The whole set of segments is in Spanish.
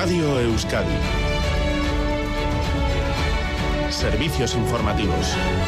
Radio Euskadi. Servicios informativos.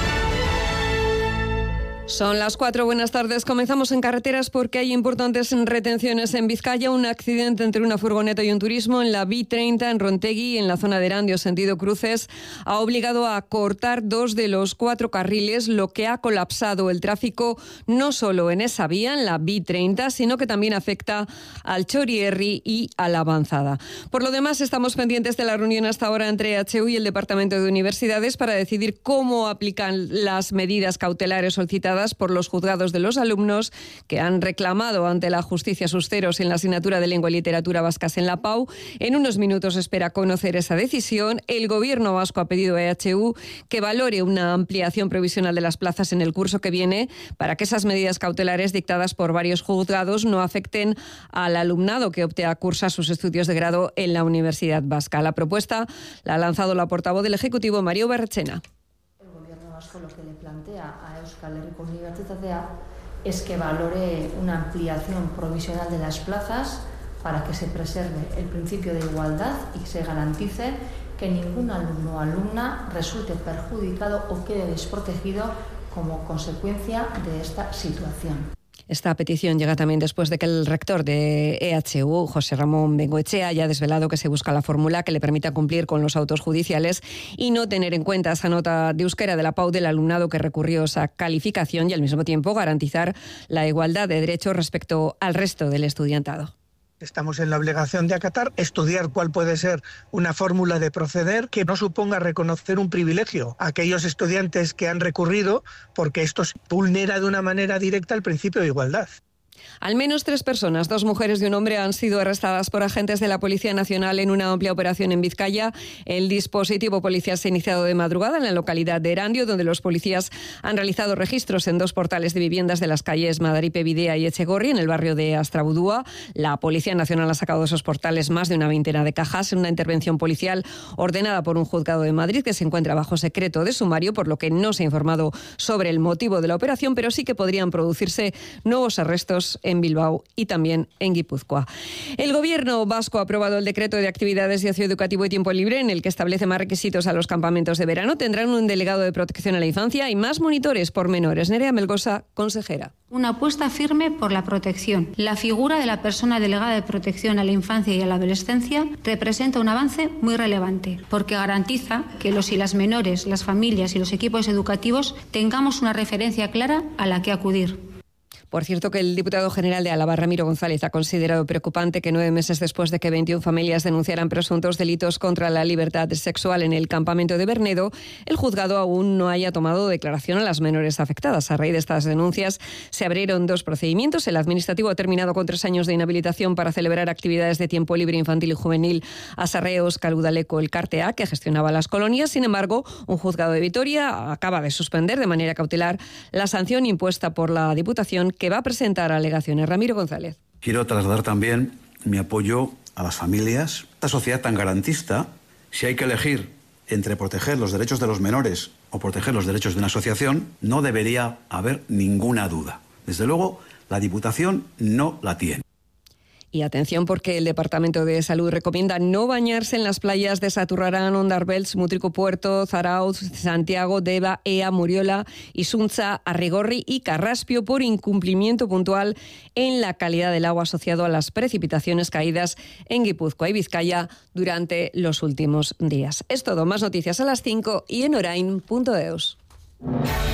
Son las 4, buenas tardes. Comenzamos en carreteras porque hay importantes retenciones en Vizcaya. Un accidente entre una furgoneta y un turismo en la B30 en Rontegui, en la zona de Erandio, sentido cruces, ha obligado a cortar 2 de los 4 carriles, lo que ha colapsado el tráfico no solo en esa vía, en la B30, sino que también afecta al Chorierri y a la Avanzada. Por lo demás, estamos pendientes de la reunión hasta ahora entre EHU y el Departamento de Universidades para decidir cómo aplican las medidas cautelares solicitadas por los juzgados de los alumnos que han reclamado ante la justicia sus ceros en la asignatura de Lengua y Literatura Vascas en la PAU. En unos minutos espera conocer esa decisión. El Gobierno vasco ha pedido a EHU que valore una ampliación provisional de las plazas en el curso que viene para que esas medidas cautelares dictadas por varios juzgados no afecten al alumnado que opte a cursar sus estudios de grado en la Universidad Vasca. La propuesta la ha lanzado la portavoz del Ejecutivo, Mario Berrechena. El Gobierno vasco lo que le plantea a Euskal Herriko Unibertsitatea es que valore una ampliación provisional de las plazas para que se preserve el principio de igualdad y se garantice que ningún alumno o alumna resulte perjudicado o quede desprotegido como consecuencia de esta situación. Esta petición llega también después de que el rector de EHU, José Ramón Bengoechea, haya desvelado que se busca la fórmula que le permita cumplir con los autos judiciales y no tener en cuenta esa nota de euskera de la PAU del alumnado que recurrió esa calificación y al mismo tiempo garantizar la igualdad de derechos respecto al resto del estudiantado. Estamos en la obligación de acatar, estudiar cuál puede ser una fórmula de proceder que no suponga reconocer un privilegio a aquellos estudiantes que han recurrido, porque esto vulnera de una manera directa el principio de igualdad. Al menos 3 personas, 2 mujeres y un hombre, han sido arrestadas por agentes de la Policía Nacional en una amplia operación en Vizcaya. El dispositivo policial se ha iniciado de madrugada en la localidad de Erandio, donde los policías han realizado registros en 2 portales de viviendas de las calles Madaripe, Bidea y Echegorri, en el barrio de Astrabudúa. La Policía Nacional ha sacado de esos portales más de una veintena de cajas en una intervención policial ordenada por un juzgado de Madrid que se encuentra bajo secreto de sumario, por lo que no se ha informado sobre el motivo de la operación, pero sí que podrían producirse nuevos arrestos en Bilbao y también en Guipúzcoa. El Gobierno vasco ha aprobado el decreto de actividades de ocio educativo y tiempo libre en el que establece más requisitos a los campamentos de verano. Tendrán un delegado de protección a la infancia y más monitores por menores. Nerea Melgosa, consejera. Una apuesta firme por la protección. La figura de la persona delegada de protección a la infancia y a la adolescencia representa un avance muy relevante porque garantiza que los y las menores, las familias y los equipos educativos tengamos una referencia clara a la que acudir. Por cierto, que el diputado general de Álava, Ramiro González, ha considerado preocupante que 9 meses después de que 21 familias denunciaran presuntos delitos contra la libertad sexual en el campamento de Bernedo, el juzgado aún no haya tomado declaración a las menores afectadas. A raíz de estas denuncias se abrieron 2 procedimientos. El administrativo ha terminado con 3 años de inhabilitación para celebrar actividades de tiempo libre infantil y juvenil a Sarreos Caludaleco el Cartea, que gestionaba las colonias. Sin embargo, un juzgado de Vitoria acaba de suspender de manera cautelar la sanción impuesta por la Diputación, que va a presentar alegaciones. Ramiro González. Quiero trasladar también mi apoyo a las familias. Esta sociedad tan garantista, si hay que elegir entre proteger los derechos de los menores o proteger los derechos de una asociación, no debería haber ninguna duda. Desde luego, la Diputación no la tiene. Y atención, porque el Departamento de Salud recomienda no bañarse en las playas de Saturrarán, Ondarbelts, Mutrico Puerto, Zarautz, Santiago, Deva, Ea, Muriola, Isunza, Arrigorri y Carraspio por incumplimiento puntual en la calidad del agua asociado a las precipitaciones caídas en Guipúzcoa y Vizcaya durante los últimos días. Es todo, más noticias a las 5 y en orain.eus.